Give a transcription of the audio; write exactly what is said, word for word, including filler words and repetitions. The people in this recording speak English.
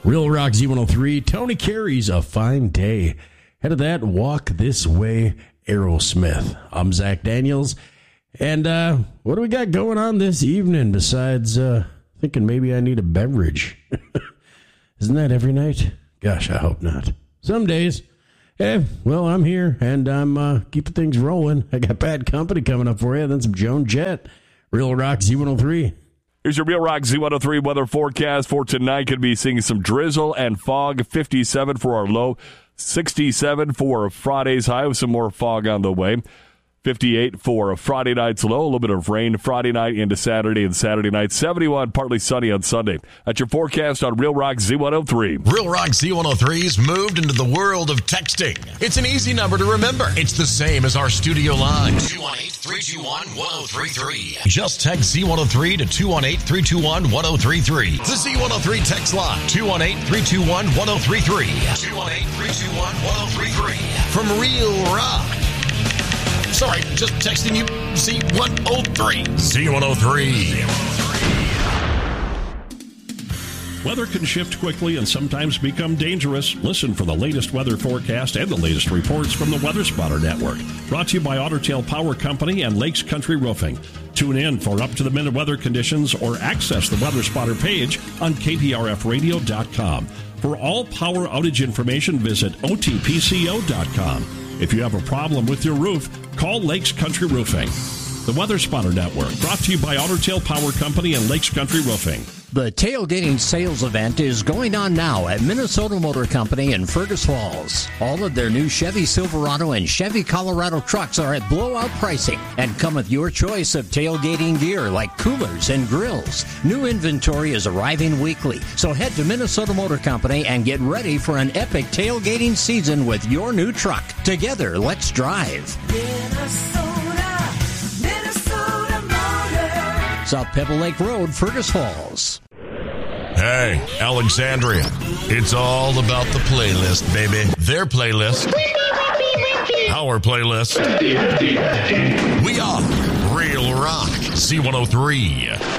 Real Rock Z one oh three, Tony Carey's A Fine Day. Head of that, Walk This Way, Aerosmith. I'm Zach Daniels. And uh, what do we got going on this evening besides uh, thinking maybe I need a beverage? Isn't that every night? Gosh, I hope not. Some days. Eh, well, I'm here, and I'm uh, keeping things rolling. I got bad company coming up for you, then some Joan Jett. Real Rock Z one oh three. Here's your Real Rock Z one oh three weather forecast for tonight. Could be seeing some drizzle and fog. fifty-seven for our low, sixty-seven for Friday's high with some more fog on the way. fifty-eight for Friday night's low. A little bit of rain Friday night into Saturday and Saturday night. seventy-one, partly sunny on Sunday. That's your forecast on Real Rock Z one oh three. Real Rock Z one oh three's moved into the world of texting. It's an easy number to remember. It's the same as our studio line. two one eight, three two one, one oh three three. Just text Z one oh three to two one eight, three two one, one oh three three. The Z one oh three text line. two one eight, three two one, one oh three three. two one eight, three two one, one oh three three. From Real Rock. Sorry, just texting you Z one oh three. Z one oh three. Weather can shift quickly and sometimes become dangerous. Listen for the latest weather forecast and the latest reports from the Weather Spotter Network. Brought to you by Otter Tail Power Company and Lakes Country Roofing. Tune in for up-to-the-minute weather conditions or access the Weather Spotter page on K P R F radio dot com. For all power outage information, visit O T P C O dot com. If you have a problem with your roof, call Lakes Country Roofing. The Weather Spotter Network, brought to you by Otter Tail Power Company and Lakes Country Roofing. The tailgating sales event is going on now at Minnesota Motor Company in Fergus Falls. All of their new Chevy Silverado and Chevy Colorado trucks are at blowout pricing and come with your choice of tailgating gear like coolers and grills. New inventory is arriving weekly, so head to Minnesota Motor Company and get ready for an epic tailgating season with your new truck. Together, let's drive. Minnesota, Minnesota Motor. South Pebble Lake Road, Fergus Falls. Hey, Alexandria. It's all about the playlist, baby. Their playlist. Our playlist. We are Real Rock Z one oh three.